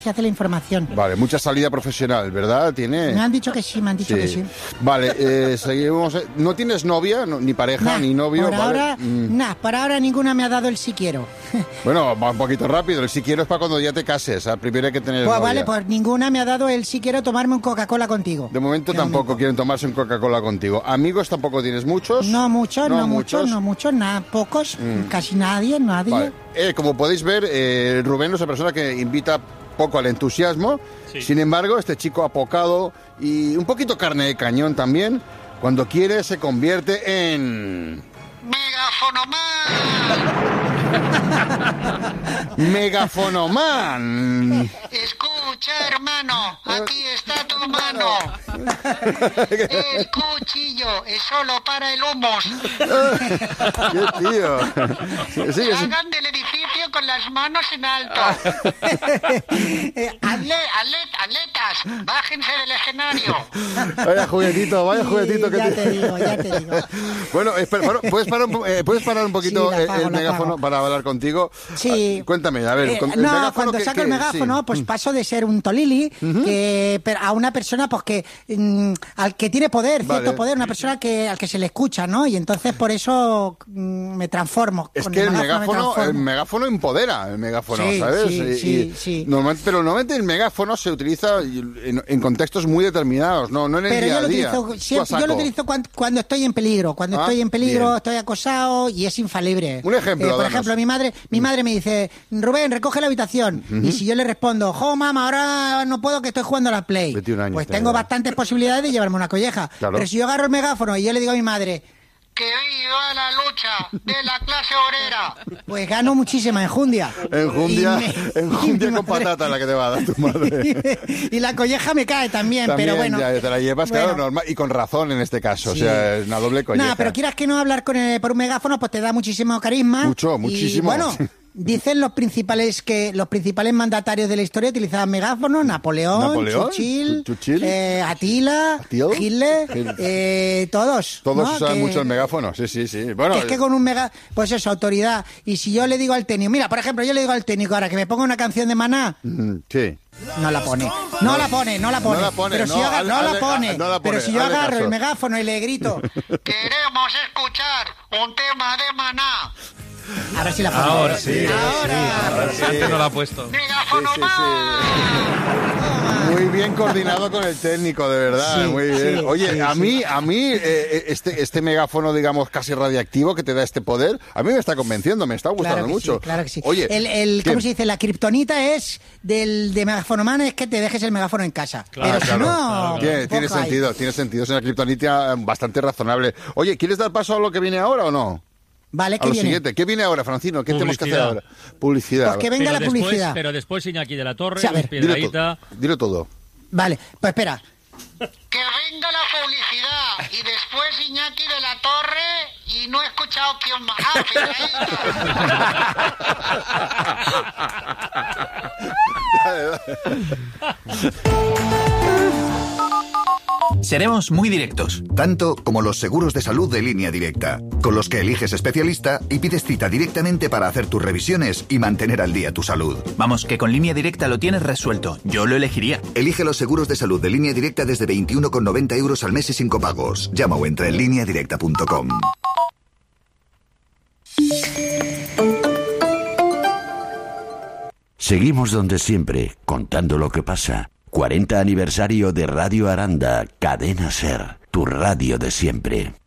que hace la información. Vale, mucha salida profesional, ¿verdad? ¿Tiene? Me han dicho que sí, que sí. Vale, seguimos. ¿No tienes novia, ni pareja, ni novio? Por ahora, por ahora ninguna me ha dado el sí quiero. Bueno, va un poquito rápido. El sí quiero es para cuando ya te cases. Primero hay que tener novia. Vale, pues ninguna me ha dado el sí quiero tomarme un Coca-Cola contigo. De momento tampoco quieren tomarse un Coca-Cola contigo. ¿Amigos tampoco tienes muchos? No muchos, nada, pocos, casi nadie. Vale. Como podéis ver, Rubén es una persona que invita poco al entusiasmo. Sí. Sin embargo, este chico apocado y un poquito carne de cañón también, cuando quiere se convierte en... ¡Megafonoman! Escucha, hermano, aquí está tu mano. El cuchillo es solo para el humus. ¡Qué tío! Salgan del edificio con las manos en alto. Atletas, bájense del escenario. Vaya juguetito que ya te digo. Bueno, ¿puedes parar un poquito el megáfono para hablar contigo? Sí. Cuéntame, a ver. Cuando saco el megáfono, pues paso de ser un tolili a una persona pues que al que tiene poder, cierto poder, una persona al que se le escucha, ¿no? Y entonces por eso me transformo. Es que el megáfono empodera, ¿sabes? Sí. Normalmente el megáfono se utiliza en contextos muy determinados, no en el día a día. Yo lo utilizo cuando estoy en peligro. Cuando estoy en peligro, bien. Estoy acosado y es infalible. Un ejemplo, por ejemplo, mi madre me dice, Rubén, recoge la habitación. Y si yo le respondo, mamá, ahora no puedo que estoy jugando a la Play. Pues tengo bastantes posibilidades de llevarme una colleja. Claro. Pero si yo agarro el megáfono y yo le digo a mi madre... ¡Que viva la lucha de la clase obrera! Pues gano muchísima enjundia. Enjundia con patata la que te va a dar tu madre. Y la colleja me cae también, pero bueno. Ya te la llevas, claro, normal, y con razón en este caso, sí. O sea, es una doble colleja. No, pero quieras que no hablar por un megáfono, pues te da muchísimo carisma. Muchísimo. Y bueno... Dicen los principales mandatarios de la historia utilizaban megáfonos: Napoleón, Churchill, Atila, Hitler, todos. Todos usaban mucho el megáfono, sí. Bueno, es que con un pues eso, autoridad. Y si yo le digo al técnico, mira, por ejemplo, yo le digo al técnico ahora que me ponga una canción de Maná. Sí. No la pone. Pero si yo agarro el megáfono y le grito, queremos escuchar un tema de Maná. Ahora sí la pone. Ahora sí. Antes no la ha puesto. Muy bien coordinado con el técnico, de verdad. Muy bien. Sí, oye, a mí este megáfono, digamos, casi radiactivo que te da este poder, a mí me está convenciendo, me está gustando mucho. Sí, claro que sí. Oye, ¿cómo se dice? La kriptonita es de Megafonoman es que te dejes el megáfono en casa. Claro, pero si no... Tiene sentido. Es una kriptonita bastante razonable. Oye, ¿quieres dar paso a lo que viene ahora o no? Vale, ¿qué viene? Siguiente. ¿Qué viene ahora, Francino? ¿Qué tenemos que hacer ahora? Publicidad. Pues que venga la publicidad. Pero después Iñaki de la Torre, sí, a ver, Piedrahita... Dilo todo. Vale, pues espera. Que venga la publicidad y después Iñaki de la Torre y no he escuchado quién más. Seremos muy directos. Tanto como los seguros de salud de Línea Directa, con los que eliges especialista y pides cita directamente para hacer tus revisiones y mantener al día tu salud. Vamos, que con Línea Directa lo tienes resuelto. Yo lo elegiría. Elige los seguros de salud de Línea Directa desde 21,90 € al mes y sin copagos. Llama o entra en lineadirecta.com. Seguimos donde siempre, contando lo que pasa. 40 aniversario de Radio Aranda, Cadena Ser, tu radio de siempre.